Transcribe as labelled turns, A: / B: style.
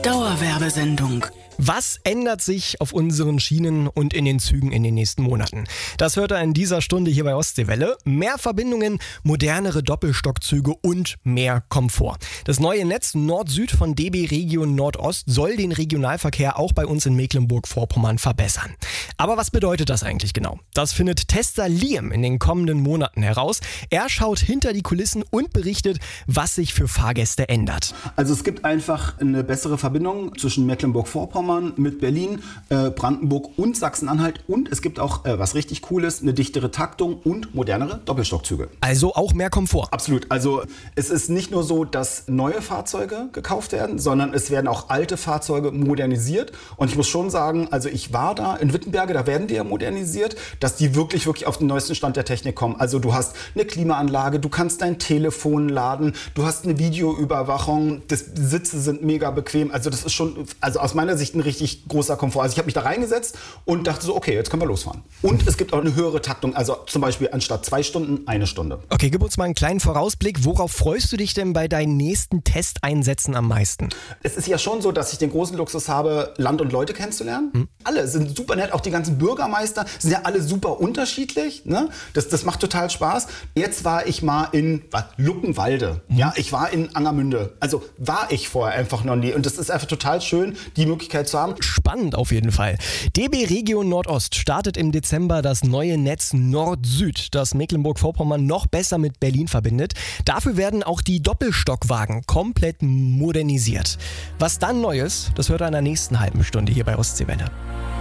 A: Dauerwerbesendung.
B: Was ändert sich auf unseren Schienen und in den Zügen in den nächsten Monaten? Das hört ihr in dieser Stunde hier bei Ostseewelle. Mehr Verbindungen, modernere Doppelstockzüge und mehr Komfort. Das neue Netz Nord-Süd von DB Regio Nordost soll den Regionalverkehr auch bei uns in Mecklenburg-Vorpommern verbessern. Aber was bedeutet das eigentlich genau? Das findet Tester Liam in den kommenden Monaten heraus. Er schaut hinter die Kulissen und berichtet, was sich für Fahrgäste ändert.
C: Also es gibt einfach eine bessere Verbindung zwischen Mecklenburg-Vorpommern mit Berlin, Brandenburg und Sachsen-Anhalt. Und es gibt auch, was richtig cool ist, eine dichtere Taktung und modernere Doppelstockzüge.
B: Also auch mehr Komfort.
C: Absolut. Also es ist nicht nur so, dass neue Fahrzeuge gekauft werden, sondern es werden auch alte Fahrzeuge modernisiert. Und ich muss schon sagen, also ich war da in Wittenberge, da werden die ja modernisiert, dass die wirklich auf den neuesten Stand der Technik kommen. Also du hast eine Klimaanlage, du kannst dein Telefon laden, du hast eine Videoüberwachung, die Sitze sind mega bequem. Also das ist schon, also aus meiner Sicht ein richtig großer Komfort. Also ich habe mich da reingesetzt und dachte so, okay, jetzt können wir losfahren. Und es gibt auch eine höhere Taktung, also zum Beispiel anstatt 2 Stunden, 1 Stunde.
B: Okay, gib uns mal einen kleinen Vorausblick. Worauf freust du dich denn bei deinen nächsten Testeinsätzen am meisten?
C: Es ist ja schon so, dass ich den großen Luxus habe, Land und Leute kennenzulernen. Alle sind super nett, auch die ganzen Bürgermeister sind ja alle super unterschiedlich. Ne? Das macht total Spaß. Jetzt war ich mal in Luckenwalde. Ja, ich war in Angermünde. Also war ich vorher einfach noch nie. Und das ist einfach total schön, die Möglichkeit zu haben.
B: Spannend auf jeden Fall. DB Regio Nordost startet im Dezember das neue Netz Nord-Süd, das Mecklenburg-Vorpommern noch besser mit Berlin verbindet. Dafür werden auch die Doppelstockwagen komplett modernisiert. Was dann neu ist, das hört ihr in der nächsten halben Stunde hier bei Ostseewelle.